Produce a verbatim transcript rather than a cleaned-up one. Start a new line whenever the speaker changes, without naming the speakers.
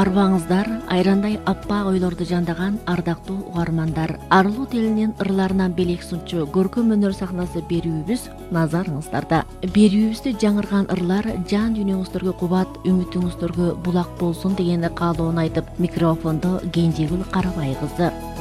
арбаңыздар, айрандай аппак ойлорду жандаган ардактуу угармандар. Арылуу телинин ырларынан белек сунчу көркөм өнөр сахнасы берүүбүз назарыңыздарда. Берүүбүздө жаңырган ырлар жан дүйнөңүздөргө кубат, үмүтүңүздөргө булак болсун деген каалоону айтып, микрофондо Кенжегүл Карабай кызы.